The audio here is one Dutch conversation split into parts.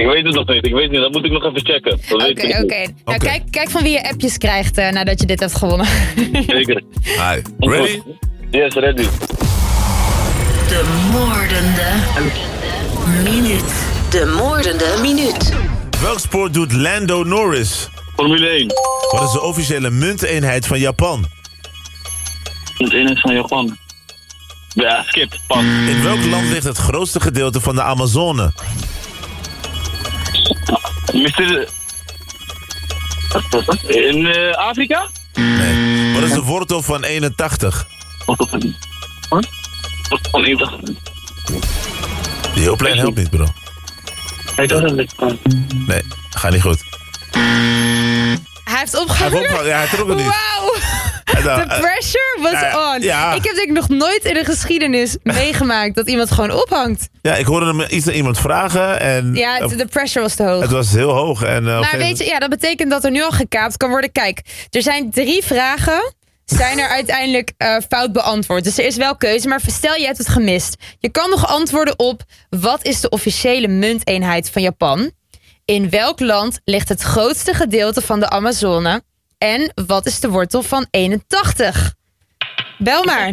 weet het nog niet, dat moet ik nog even checken. Oké. Nou, kijk van wie je appjes krijgt nadat je dit hebt gewonnen. Zeker. Hi. Ready? Yes, ready. De moordende minuut. Welk sport doet Lando Norris? Formule 1. Wat is de officiële munteenheid van Japan? Het eenheid van Japan. Ja, skip, pas. In welk land ligt het grootste gedeelte van de Amazone? In Afrika? Nee. Wat is de wortel van 81? Wat van 81? Die hulplijn helpt niet, bro. Hij doet het niet. Nee, gaat niet goed. Hij heeft opgehangen. Ja, hij trok het niet. Wauw. De pressure was on. Ja. Ik heb denk ik nog nooit in de geschiedenis meegemaakt dat iemand gewoon ophangt. Ja, ik hoorde hem iets aan iemand vragen en... Ja, de pressure was te hoog. Het was heel hoog. En, maar weet je, ja, dat betekent dat er nu al gekaapt kan worden. Kijk, er zijn 3 vragen, zijn er uiteindelijk fout beantwoord. Dus er is wel keuze, maar stel je hebt het gemist. Je kan nog antwoorden op, wat is de officiële munteenheid van Japan? In welk land ligt het grootste gedeelte van de Amazone? En wat is de wortel van 81? Bel maar 0909-3869-3869.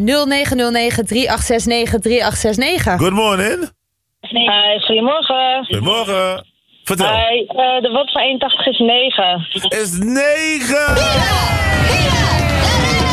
Good morning. Hi, goedemorgen. Goedemorgen. Vertel. Hi, de wortel van 81 is 9. Is 9!